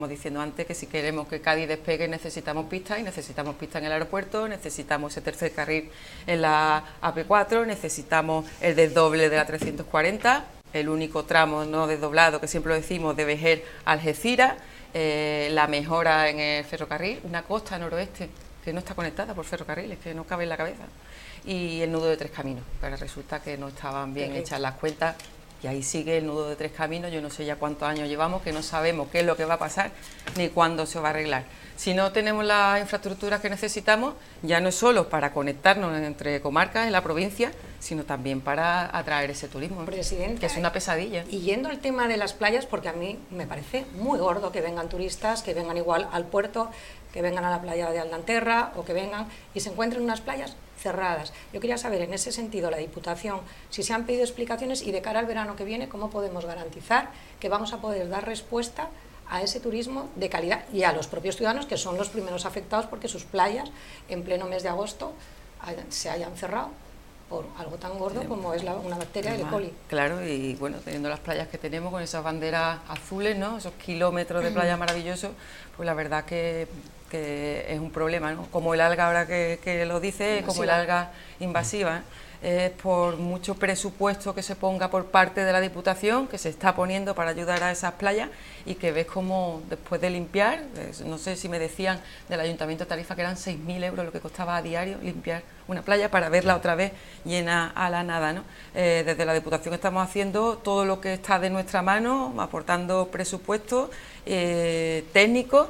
Como diciendo antes, que si queremos que Cádiz despegue necesitamos pistas, y necesitamos pistas en el aeropuerto, necesitamos ese tercer carril en la AP4, necesitamos el desdoble de la 340, el único tramo no desdoblado, que siempre lo decimos, de Vejer a Algeciras, la mejora en el ferrocarril, una costa noroeste que no está conectada por ferrocarriles, que no cabe en la cabeza, y el nudo de Tres Caminos, pero resulta que no estaban bien hechas las cuentas. Y ahí sigue el nudo de Tres Caminos, yo no sé ya cuántos años llevamos, que no sabemos qué es lo que va a pasar ni cuándo se va a arreglar. Si no tenemos las infraestructuras que necesitamos, ya no es solo para conectarnos entre comarcas en la provincia, sino también para atraer ese turismo, Presidenta, que es una pesadilla. Y yendo al tema de las playas, porque a mí me parece muy gordo que vengan turistas, que vengan igual al puerto, que vengan a la playa de Aldanterra o que vengan y se encuentren unas playas cerradas. Yo quería saber, en ese sentido, la Diputación, si se han pedido explicaciones y de cara al verano que viene, cómo podemos garantizar que vamos a poder dar respuesta a ese turismo de calidad y a los propios ciudadanos, que son los primeros afectados porque sus playas, en pleno mes de agosto, se hayan cerrado por algo tan gordo como es una bacteria del E. coli. Claro, y bueno, teniendo las playas que tenemos con esas banderas azules, ¿no?, esos kilómetros de playa maravillosos, pues la verdad que es un problema, ¿no? Como el alga, ahora que lo dice, invasiva. Como el alga invasiva, por mucho presupuesto que se ponga por parte de la Diputación, que se está poniendo para ayudar a esas playas, y que ves como después de limpiar, no sé si me decían del Ayuntamiento de Tarifa que eran 6.000 euros lo que costaba a diario limpiar una playa para verla otra vez llena a la nada, ¿no? Desde la Diputación estamos haciendo todo lo que está de nuestra mano, aportando presupuestos técnicos,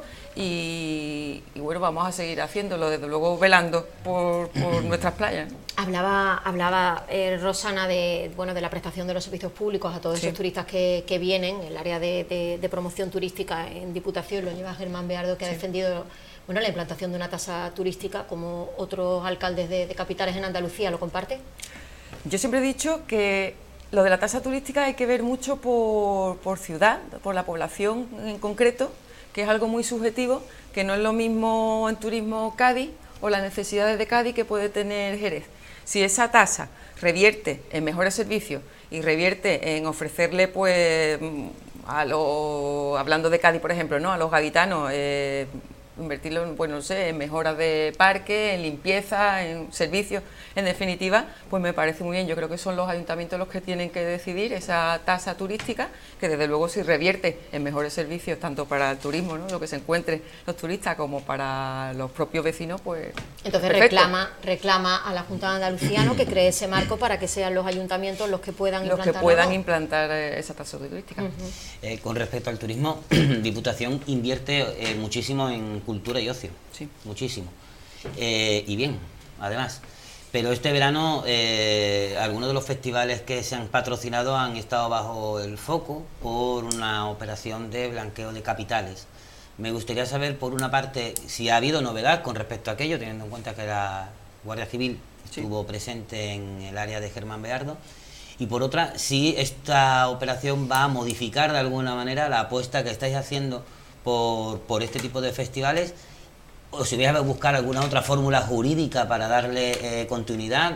y bueno, vamos a seguir haciéndolo, desde luego velando por nuestras playas, ¿no? Hablaba Rosana de la prestación de los servicios públicos a todos esos turistas que vienen. El área de promoción turística en Diputación lo lleva Germán Beardo, que ha defendido la implantación de una tasa turística, como otros alcaldes de capitales en Andalucía. ¿Lo comparte? Yo siempre he dicho que lo de la tasa turística hay que ver mucho por ciudad, por la población en concreto, que es algo muy subjetivo, que no es lo mismo en turismo Cádiz o las necesidades de Cádiz que puede tener Jerez. Si esa tasa revierte en mejores servicios y revierte en ofrecerle, pues, hablando de Cádiz, por ejemplo, ¿no?, a los gaditanos, invertirlo en, pues no sé, en mejoras de parque, en limpieza, en servicios, en definitiva, pues me parece muy bien. Yo creo que son los ayuntamientos los que tienen que decidir esa tasa turística, que desde luego si revierte en mejores servicios, tanto para el turismo, ¿no?, lo que se encuentren los turistas, como para los propios vecinos, pues entonces reclama a la Junta de Andalucía, ¿no?, que cree ese marco para que sean los ayuntamientos los que puedan implantar esa tasa turística. Con respecto al turismo, Diputación invierte muchísimo en cultura y ocio, sí, muchísimo, y bien, además. Pero este verano algunos de los festivales que se han patrocinado han estado bajo el foco por una operación de blanqueo de capitales. Me gustaría saber, por una parte, si ha habido novedad con respecto a aquello, teniendo en cuenta que la Guardia Civil estuvo presente en el área de Germán Beardo, y por otra, si esta operación va a modificar de alguna manera la apuesta que estáis haciendo por este tipo de festivales, o si vais a buscar alguna otra fórmula jurídica para darle continuidad.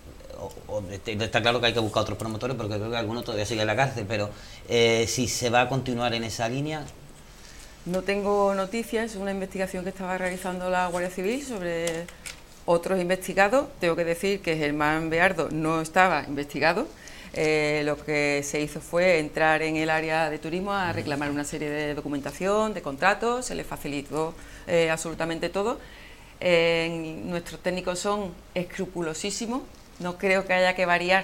Está claro que hay que buscar otros promotores, porque creo que alguno todavía sigue en la cárcel, pero si se va a continuar en esa línea. No tengo noticias, es una investigación que estaba realizando la Guardia Civil sobre otros investigados. Tengo que decir que Germán Beardo no estaba investigado. Lo que se hizo fue entrar en el área de turismo a reclamar una serie de documentación, de contratos, se le facilitó absolutamente todo. Nuestros técnicos son escrupulosísimos, no creo que haya que variar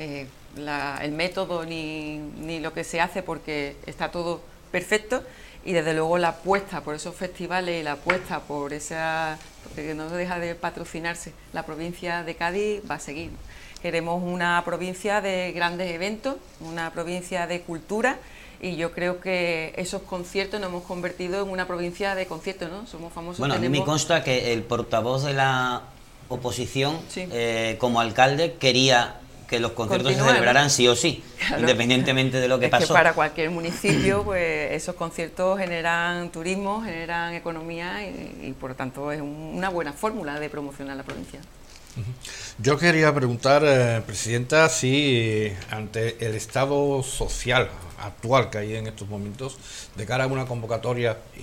el método ni lo que se hace, porque está todo perfecto, y desde luego la apuesta por esos festivales y la apuesta por porque no deja de patrocinarse la provincia de Cádiz, va a seguir. Queremos una provincia de grandes eventos, una provincia de cultura, y yo creo que esos conciertos nos hemos convertido en una provincia de conciertos, ¿no? Somos famosos. Bueno, a mí me consta que el portavoz de la oposición, como alcalde, quería que los conciertos se celebraran sí o sí, claro, independientemente de lo que pasó. Que para cualquier municipio, pues esos conciertos generan turismo, generan economía, y por lo tanto es una buena fórmula de promocionar la provincia. Yo quería preguntar, Presidenta, si ante el estado social actual que hay en estos momentos, de cara a una convocatoria